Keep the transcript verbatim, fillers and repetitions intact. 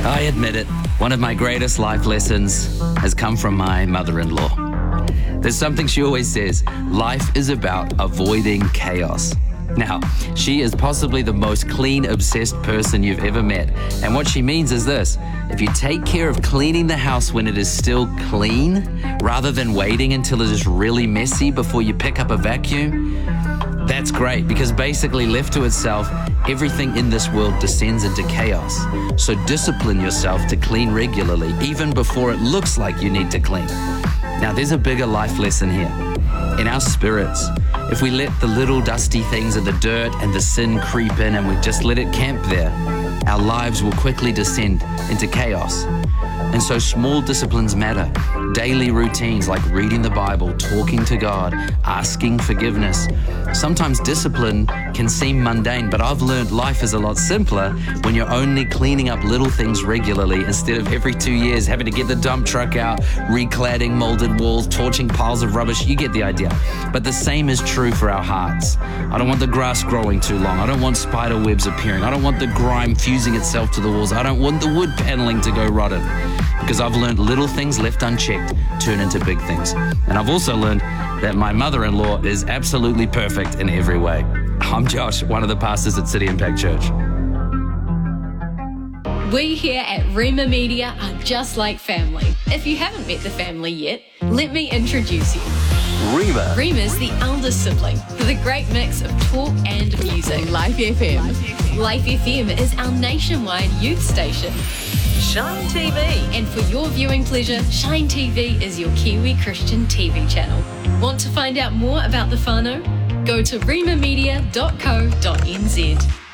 I admit it, one of my greatest life lessons has come from my mother-in-law. There's something she always says, life is about avoiding chaos. Now, she is possibly the most clean, obsessed person you've ever met. And what she means is this: if you take care of cleaning the house when it is still clean, rather than waiting until it is really messy before you pick up a vacuum, that's great, because basically left to itself, everything in this world descends into chaos. So discipline yourself to clean regularly, even before it looks like you need to clean. Now, there's a bigger life lesson here. In our spirits, if we let the little dusty things and the dirt and the sin creep in and we just let it camp there, our lives will quickly descend into chaos. And so small disciplines matter. Daily routines like reading the Bible, talking to God, asking forgiveness. Sometimes discipline can seem mundane, but I've learned life is a lot simpler when you're only cleaning up little things regularly instead of every two years having to get the dump truck out, recladding molded walls, torching piles of rubbish. You get the idea. But the same is true for our hearts. I don't want the grass growing too long. I don't want spider webs appearing. I don't want the grime fusing itself to the walls. I don't want the wood paneling to go rotten. Because I've learned little things left unchecked turn into big things. And I've also learned that my mother-in-law is absolutely perfect in every way. I'm Josh, one of the pastors at City Impact Church. We here at Rhema Media are just like family. If you haven't met the family yet, let me introduce you. Rhema. Rhema's the elder sibling with a great mix of talk and music. Life F M. Life F M is our nationwide youth station. Shine T V. And for your viewing pleasure, Shine T V is your Kiwi Christian T V channel. Want to find out more about the whānau? Go to rhema media dot co dot n z.